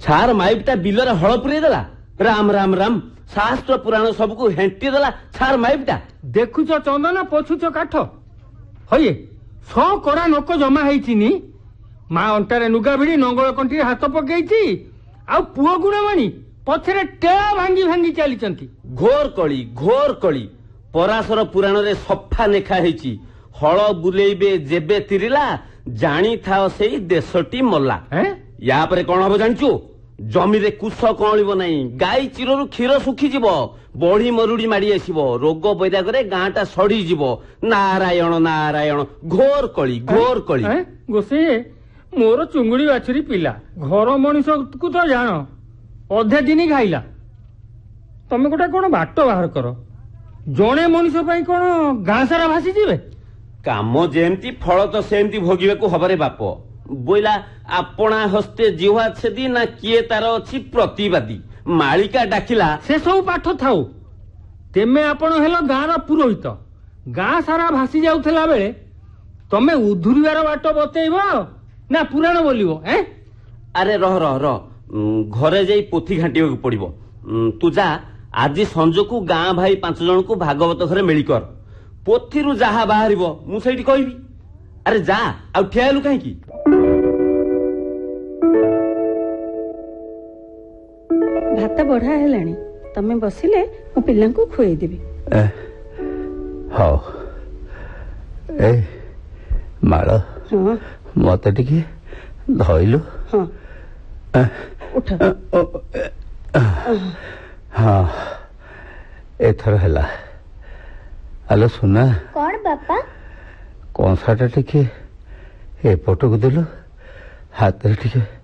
सार माइपटा बिलर हल पुरे देला। राम राम राम शास्त्र पुराण सबको हेंटी देला सार माइपटा। देखुच चंदन पोछुच काठ हये 100 कड़ा नोक जमा हेइचिनी माँ अंटारे नुगा भिड़ी नंगल कंठी हाथ पकेइची आ पुओ गुणमणि पछरे टेला भांगी भांगी चलीचंती। घोर कली पराशर पुराण रे सफा लेखा हेची हल बुलेइबे जेबे तिरिला जानी थाओ सेई देशटी मल्ला। या परे कोन हबो जानचू जमी रे कुश कळिबो नाही गाई चिररु क्षीर सुखी जीवो बढी मरुडी माडी आसीबो रोग बैराग रे गांटा सड़ी जीवो। नारायण नारायण घोर कली गोसे मोर चुंगुड़ी बाछुरी पिला घर मनीष को तो जान अधे दिन खाइला तमे गोटे कोन बाट बाहर कर जणे मनीष पई कोन गां सारा भासी जीवे। काम जेमती फल तो सेमती भोगिबे को हबरे बाप बोइला आपना हस्ते जिह्वा छेदी ना किए तार अछि प्रतिवादी मालिका डाकिला से सब पाठ थाउ तेमे आपण हेलो गां रा पुरोहित गां सारा भासी जाउथला बेले तमे उधुरिवार बाट बतेइबो ना पुराण बोलिबो। अरे रह रह रह घरे जाई पोथी घांटिबा को पड़िबो। तू जा आज संजो को गां भाई 5 जन को भागवत घरे मेली कर पोथी रु जहा बाहरिबो मु सेठी कहबी। अरे जा आ ठियालु काहे की भात बढ़ा हेलानी तमे बसिले मो पिल्ला को खुएई देबी। हां ए माळ हां मते टिके धइलु। हां उठ हां एथर हला। हेलो सुना कौन बापा कौन साटा टिके ए फोटो को दिलु हाथ टिके